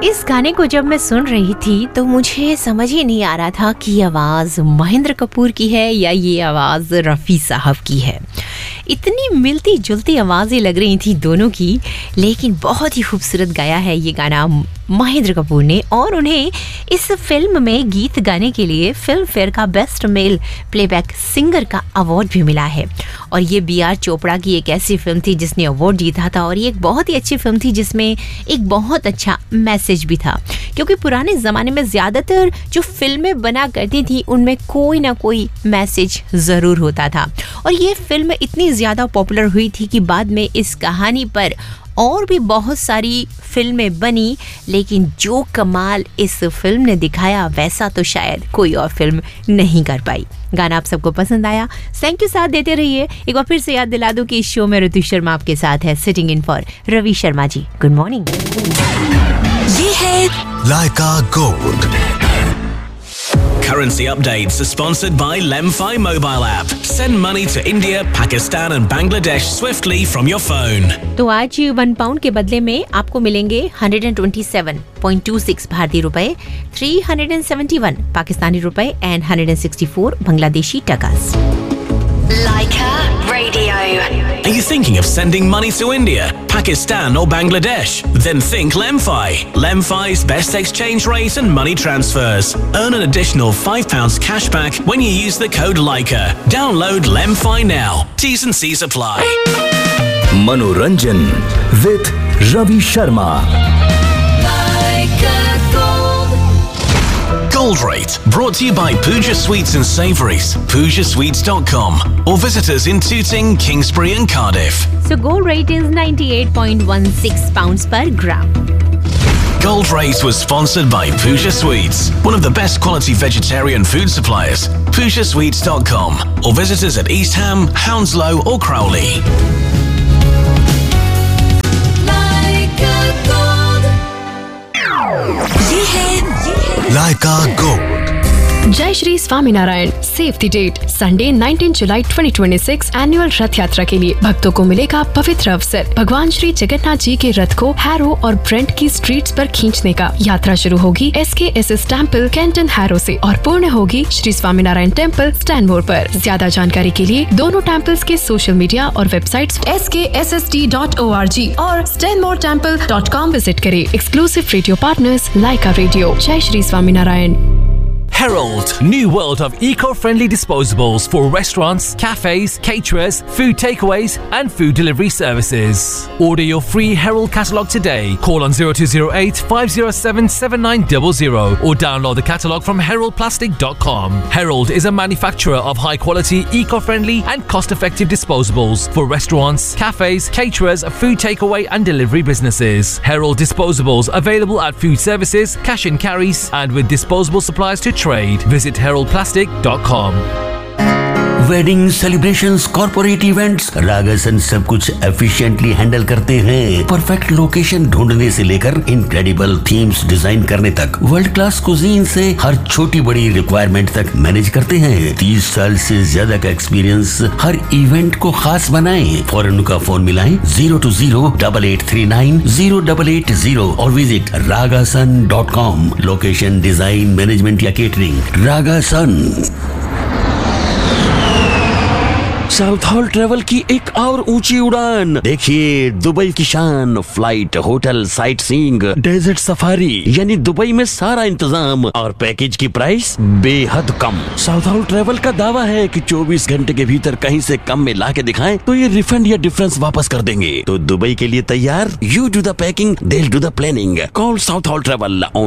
इस गाने को जब मैं सुन रही थी तो मुझे समझ ही नहीं आ रहा था कि ये आवाज़ महेंद्र कपूर की है या ये आवाज़ रफ़ी साहब की है। इतनी मिलती जुलती आवाज़ें लग रही थी दोनों की, लेकिन बहुत ही खूबसूरत गाया है ये गाना महेंद्र कपूर ने। और उन्हें इस फिल्म में गीत गाने के लिए फिल्म फेयर का बेस्ट मेल प्लेबैक सिंगर का अवार्ड भी मिला है। और ये B.R. चोपड़ा की एक ऐसी फिल्म थी जिसने अवार्ड जीता था, और ये एक बहुत ही अच्छी फिल्म थी जिसमें एक बहुत अच्छा मैसेज भी था। क्योंकि पुराने ज़माने में ज़्यादातर जो फिल्में बना करती थी उनमें कोई ना कोई मैसेज ज़रूर होता था। और ये फिल्म इतनी ज़्यादा पॉपुलर हुई थी कि बाद में इस कहानी पर और भी बहुत सारी फिल्में बनी, लेकिन जो कमाल इस फिल्म ने दिखाया वैसा तो शायद कोई और फिल्म नहीं कर पाई। गाना आप सबको पसंद आया, थैंक यू, साथ देते रहिए। एक बार फिर से याद दिला दूं कि इस शो में ऋतु शर्मा आपके साथ है, sitting in for Ravi Sharma ji. Good morning. ये है लाइका gold. Currency updates are sponsored by Lemfi mobile app. Send money to India, Pakistan and Bangladesh swiftly from your phone. तो आज 1 पाउंड के बदले में आपको मिलेंगे 127.26 भारतीय रुपए, 371 पाकिस्तानी रुपए and 164 Bangladeshi टकास। Laika Radio. Are you thinking of sending money to India, Pakistan or Bangladesh? Then think Lemfi. Lemfi's best exchange rate and money transfers. Earn an additional £5 cashback when you use the code LAIKA. Download Lemfi now. T's and C's apply. मनोरंजन with Ravi Sharma. Gold Rate, brought to you by Pooja Sweets and Savouries, PoojaSweets.com, or visit us in Tooting, Kingsbury and Cardiff. So gold rate is 98.16 pounds per gram. Gold Rate was sponsored by Pooja Sweets, one of the best quality vegetarian food suppliers. PoojaSweets.com, or visit us at East Ham, Hounslow or Crowley. ये है लाइका gold. जय Shri Swaminarayan. Save the date, Sunday 19 July 2026 annual रथ यात्रा के लिए भक्तों को मिलेगा पवित्र अवसर। भगवान श्री जगन्नाथ जी के रथ को हैरो और ब्रेंट की स्ट्रीट्स पर खींचने का। यात्रा शुरू होगी SKSS टेम्पल कैंटन हैरो से और पूर्ण होगी श्री स्वामीनारायण टेम्पल स्टैनमोर पर। ज्यादा जानकारी के लिए दोनों टेम्पल्स के सोशल मीडिया और वेबसाइट skssd.org और stanmoretemple.com विजिट करें। एक्सक्लूसिव रेडियो पार्टनर्स लाइका रेडियो। जय Shri Swaminarayan. Herald, new world of eco-friendly disposables for restaurants, cafes, caterers, food takeaways and food delivery services. Order your free Herald catalogue today. Call on 0208 507 7900 or download the catalogue from heraldplastic.com. Herald is a manufacturer of high-quality, eco-friendly and cost-effective disposables for restaurants, cafes, caterers, food takeaway and delivery businesses. Herald disposables available at food services, cash and carries and with disposable supplies to trade. Visit heraldplastic.com. Wedding celebrations, corporate events, रागासन सब कुछ efficiently handle करते हैं। Perfect location ढूंढने से लेकर incredible themes design करने तक, world class cuisine से हर छोटी बड़ी रिक्वायरमेंट तक मैनेज करते हैं। 30 साल से ज्यादा का एक्सपीरियंस हर इवेंट को खास बनाएं। फौरन उनका फोन मिलाएं 020-8839-0880 और visit ragasan.com। Location, design, management या केटरिंग, रागासन। साउथ हॉल ट्रेवल की एक और ऊंची उड़ान। देखिए दुबई की शान, flight, hotel, sight seeing, desert safari, यानी दुबई में सारा इंतजाम और पैकेज की प्राइस बेहद कम। साउथ हॉल ट्रेवल का दावा है कि 24 घंटे के भीतर कहीं से कम में ला के दिखाएं तो ये रिफंड या डिफरेंस वापस कर देंगे। तो दुबई के लिए तैयार? You do the packing, they'll do the planning. Call South Hall Travel on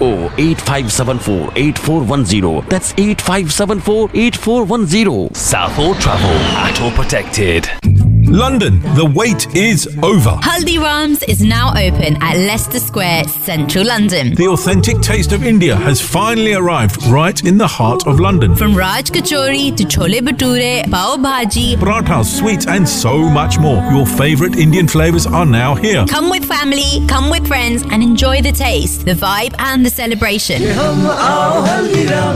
020-8574-8410. That's 8574-8410. South Hall Travel. At all protected. London, the wait is over. Haldiram's is now open at Leicester Square, central London. The authentic taste of India has finally arrived right in the heart of London. From Raj Kachori to Chole Bhature, Pav Bhaji, Parathas, sweets and so much more. Your favourite Indian flavours are now here. Come with family, come with friends and enjoy the taste, the vibe and the celebration.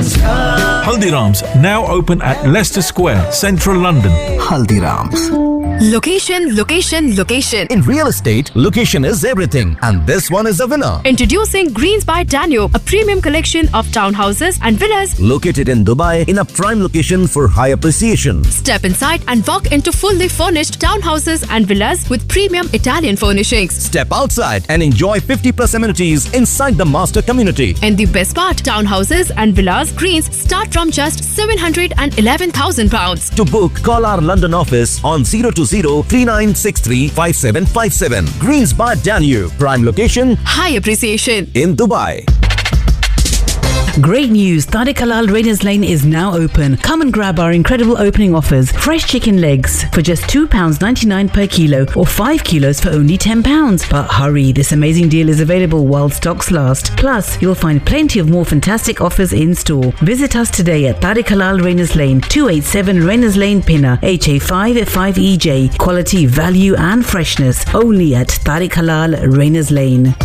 Haldiram's now open at Leicester Square, central London. Haldiram's. Location, location, location. In real estate, location is everything, and this one is the winner. Introducing Greens by Danube, a premium collection of townhouses and villas Located in Dubai in a prime location for high appreciation. Step inside and walk into fully furnished townhouses and villas with premium Italian furnishings. Step outside and enjoy 50+ amenities inside the master community. And the best part, townhouses and villas Greens start from just £711,000. To book, call our London office on 020-3963-5757. Greens by Danube, prime location High appreciation. in Dubai. Great news! Tariq Halal Rainers Lane is now open. Come and grab our incredible opening offers. Fresh chicken legs for just £2.99 per kilo or 5 kilos for only £10. But hurry, this amazing deal is available while stocks last. Plus, you'll find plenty of more fantastic offers in store. Visit us today at Tariq Halal Rainers Lane, 287 Rainers Lane, Pinner, HA5 5EJ. Quality, value and freshness only at Tariq Halal Rainers Lane.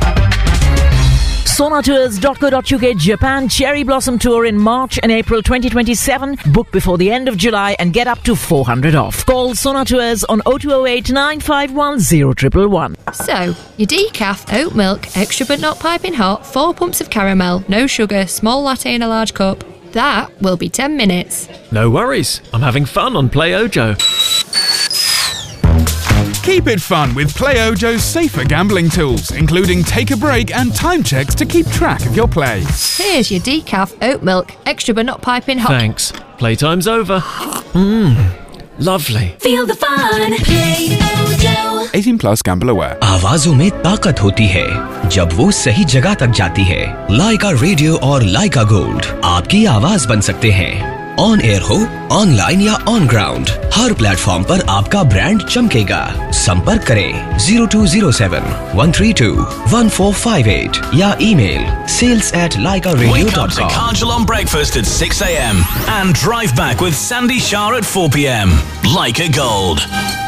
Sonatours.co.uk Japan Cherry Blossom Tour in March and April 2027. Book before the end of July and get up to 400 off. Call Sonatours on 0208 951 0111. So, your decaf, oat milk, extra but not piping hot, 4 pumps of caramel, no sugar, small latte in a large cup. That will be 10 minutes. No worries. I'm having fun on Play Ojo. Keep it fun with Play Ojo's safer gambling tools, including take a break and time checks to keep track of your play. Here's your decaf, oat milk, extra but not piping hot. Thanks. Playtime's over. Lovely. Feel the fun. Play Ojo. 18+ Gamble Aware. आवाजों में ताकत होती है जब वो सही जगह तक जाती है। लाइका रेडियो और लाइका गोल्ड आपकी आवाज बन सकते हैं। ऑन एयर हो, ऑनलाइन या ऑन ग्राउंड, हर प्लेटफॉर्म पर आपका ब्रांड चमकेगा। संपर्क करें 0207-132-1458 या email sales@laikaradio.com. Wake up to Kajal on breakfast at 6 a.m. and drive back with Sandy Shah at 4 p.m. Laika Gold.